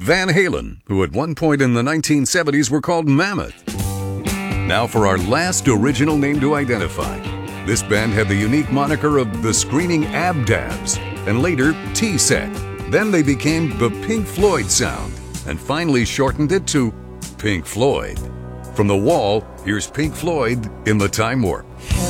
Van Halen, who at one point in the 1970s were called Mammoth. Now for our last original name to identify. This band had the unique moniker of the Screaming Abdabs, and later T-Set. Then they became the Pink Floyd Sound, and finally shortened it to Pink Floyd. From The Wall, here's Pink Floyd in the Time Warp.